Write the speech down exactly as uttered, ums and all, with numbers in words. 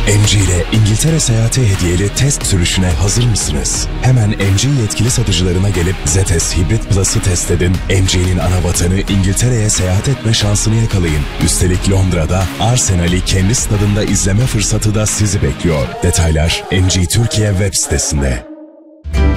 M G ile İngiltere seyahati hediyeli test sürüşüne hazır mısınız? Hemen M G yetkili satıcılarına gelip Zetes Hybrid Plus'ı test edin. M G'nin ana vatanı İngiltere'ye seyahat etme şansını yakalayın. Üstelik Londra'da Arsenal'i kendi stadında izleme fırsatı da sizi bekliyor. Detaylar M G Türkiye web sitesinde.